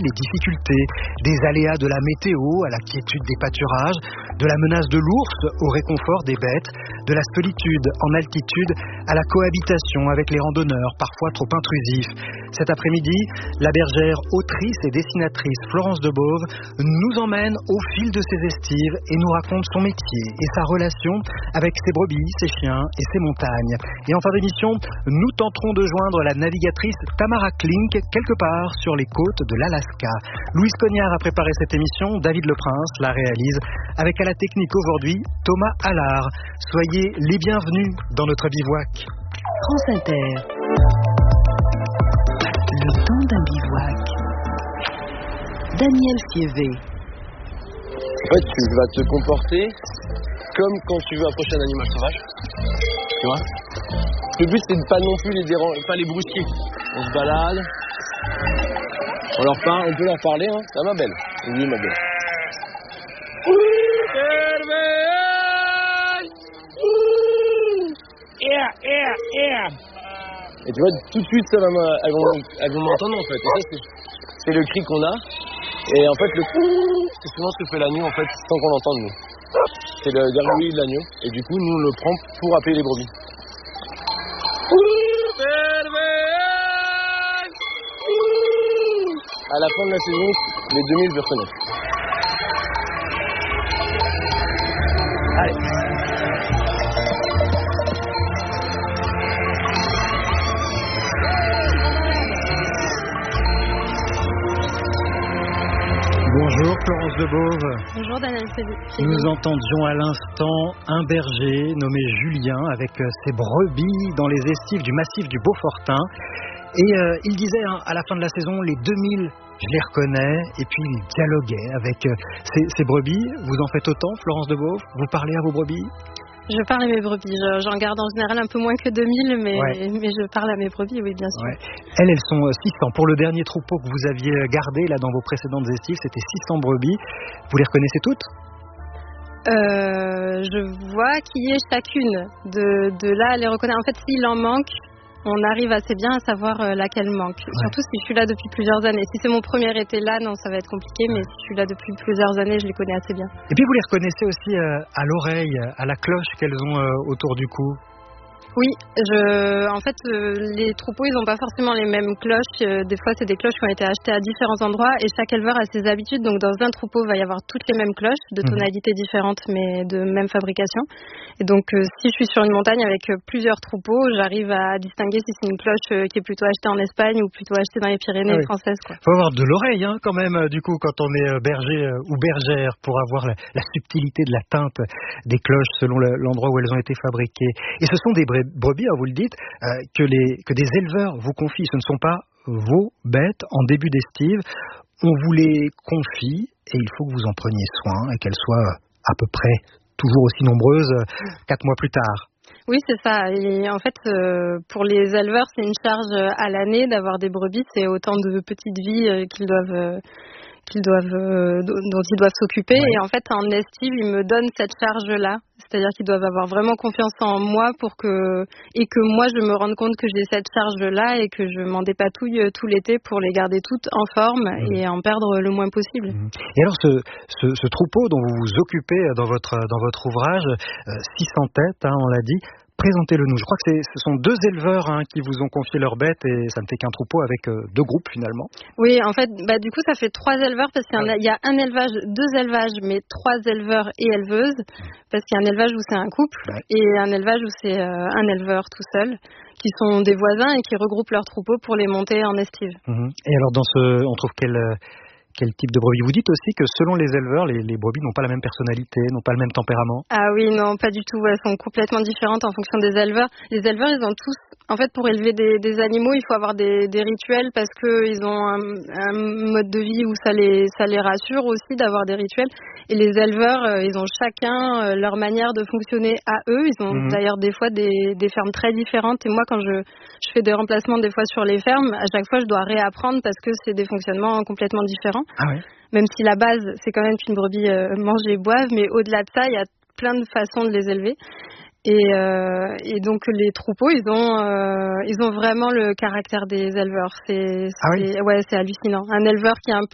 les difficultés, des aléas de la météo à la quiétude des pâturages, de la menace de l'ours au réconfort des bêtes, de la solitude en altitude à la cohabitation avec les randonneurs, parfois trop intrusifs. Cet après-midi, la bergère, autrice et dessinatrice Florence Debove nous emmène au fil de ses estives et nous raconte son métier et sa relation avec ses brebis, ses chiens et ses montagnes. Et en fin d'émission, nous tenterons de joindre la navigatrice Tamara Klink quelque part sur les côtes de l'Alaska. Louise Cognard a préparé cette émission, David Leprince la réalise, avec à la technique aujourd'hui Thomas Allard. Soyez les bienvenus dans notre bivouac. France Inter. Le temps d'un bivouac. Daniel Fievé. En fait, tu vas te comporter comme quand tu veux approcher un animal sauvage. Tu vois ? Le but, c'est de pas non plus les déranger, pas les brusquer. On se balade. On leur parle, on peut leur parler, hein. Ça, ma belle. Oui, ma belle. Et tu vois, tout de suite, elles vont m'entendre, en fait. Et ça, c'est le cri qu'on a. Et en fait, c'est souvent ce que fait l'agneau, en fait, sans qu'on l'entende, nous. C'est le gargouillis de l'agneau. Et du coup, nous, on le prend pour appeler les brebis. À la fin de la saison, les 2000, je le reconnais. Allez. Bonjour Florence Debove. Bonjour Daniel Fievé. Nous entendions à l'instant un berger nommé Julien avec ses brebis dans les estives du massif du Beaufortin. Et il disait à la fin de la saison, les 2000, je les reconnais. Et puis il dialoguait avec ses brebis. Vous en faites autant, Florence Debove? Vous parlez à vos brebis? Je parle à mes brebis. J'en garde en général un peu moins que 2000, mais je parle à mes brebis, oui, bien sûr. Ouais. Elles sont 600. Pour le dernier troupeau que vous aviez gardé là dans vos précédentes estives, c'était 600 brebis. Vous les reconnaissez toutes? Je vois qui est chacune. De là à les reconnaître. En fait, s'il en manque, on arrive assez bien à savoir laquelle manque. Ouais. Surtout si je suis là depuis plusieurs années. Si c'est mon premier été là, non, ça va être compliqué, mais si je suis là depuis plusieurs années, je les connais assez bien. Et puis vous les reconnaissez aussi à l'oreille, à la cloche qu'elles ont autour du cou? Oui, en fait, les troupeaux, ils n'ont pas forcément les mêmes cloches. Des fois, c'est des cloches qui ont été achetées à différents endroits et chaque éleveur a ses habitudes. Donc, dans un troupeau, il va y avoir toutes les mêmes cloches, de tonalités différentes, mais de même fabrication. Et donc, si je suis sur une montagne avec plusieurs troupeaux, j'arrive à distinguer si c'est une cloche qui est plutôt achetée en Espagne ou plutôt achetée dans les Pyrénées françaises. Il faut avoir de l'oreille, quand même, du coup, quand on est berger ou bergère, pour avoir la subtilité de la teinte des cloches selon l'endroit où elles ont été fabriquées. Et ce sont des brebis, vous le dites, que des éleveurs vous confient. Ce ne sont pas vos bêtes en début d'estive. On vous les confie et il faut que vous en preniez soin et qu'elles soient à peu près toujours aussi nombreuses 4 mois plus tard. Oui, c'est ça. Et en fait, pour les éleveurs, c'est une charge à l'année d'avoir des brebis. C'est autant de petites vies dont ils doivent s'occuper. Ouais. Et en fait, en estive, ils me donnent cette charge-là. C'est-à-dire qu'ils doivent avoir vraiment confiance en moi et que moi, je me rende compte que j'ai cette charge-là et que je m'en dépatouille tout l'été pour les garder toutes en forme et en perdre le moins possible. Et alors, ce troupeau dont vous vous occupez dans votre ouvrage, 600 têtes, on l'a dit, présentez-le-nous. Je crois que ce sont 2 éleveurs qui vous ont confié leurs bêtes et ça ne fait qu'un troupeau avec 2 groupes finalement. Oui, en fait, du coup, ça fait 3 éleveurs parce qu'il y a un élevage, 2 élevages, mais 3 éleveurs et éleveuses parce qu'il y a un élevage où c'est un couple et un élevage où c'est un éleveur tout seul qui sont des voisins et qui regroupent leurs troupeaux pour les monter en estive. Et alors, on trouve quel type de brebis? Vous dites aussi que selon les éleveurs, les brebis n'ont pas la même personnalité, n'ont pas le même tempérament. Ah oui, non, pas du tout. Elles sont complètement différentes en fonction des éleveurs. Les éleveurs, ils ont tous... En fait, pour élever des animaux, il faut avoir des rituels parce qu'ils ont un mode de vie où ça les rassure aussi d'avoir des rituels. Et les éleveurs, ils ont chacun leur manière de fonctionner à eux. Ils ont d'ailleurs des fois des fermes très différentes. Et moi, quand je fais des remplacements des fois sur les fermes, à chaque fois, je dois réapprendre parce que c'est des fonctionnements complètement différents. Ah oui. Même si la base, c'est quand même qu'une brebis mange et boive, mais au-delà de ça, il y a plein de façons de les élever. Et donc les troupeaux, ils ont vraiment le caractère des éleveurs. C'est hallucinant. Un éleveur qui est un